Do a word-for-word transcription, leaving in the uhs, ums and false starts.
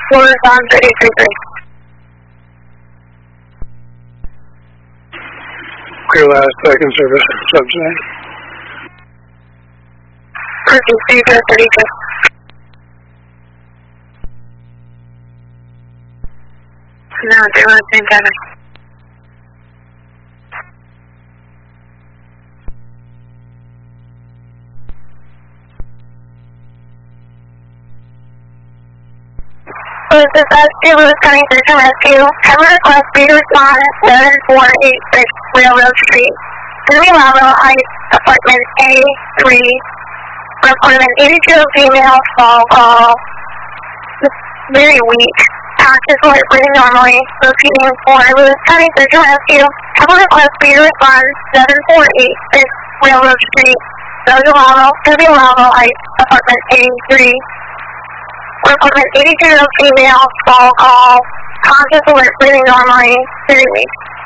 Florida on thirty three three. Clear last second service subject. Cruising three zero thirty two. No, zero ten seven. This is S two Lewis County Search and Rescue. Have a request for you to respond seven four eight six Railroad Street. Henry Lavo Heights, apartment A three. Report of an eighty-two female fall call. Very weak. Active alert breathing normally. Repeating for Lewis County Search and Rescue. Have a request for you to respond seven four eight six Railroad Street. Henry Lavo, Henry Lavo Heights, apartment A three. Report of an eighty-two female fall call. Conscious alert breathing normally. Very weak.